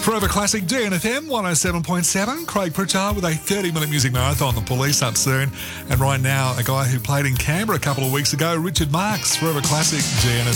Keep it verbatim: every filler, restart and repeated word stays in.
Forever Classic D N F M one oh seven point seven. Craig Pritchard with a thirty minute music marathon. The Police up soon. And right now, a guy who played in Canberra a couple of weeks ago, Richard Marx. Forever Classic D N F M.